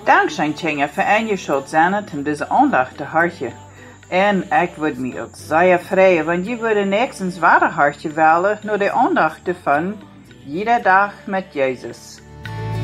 Dank zijn Tjenja voor een je schuld zijn om deze aandacht te hartje. En ik würde mich ook zeer freuen, wenn je würde nächstens wahre hartje wählen, nur die aandacht ervan, jeder dag met Jezus.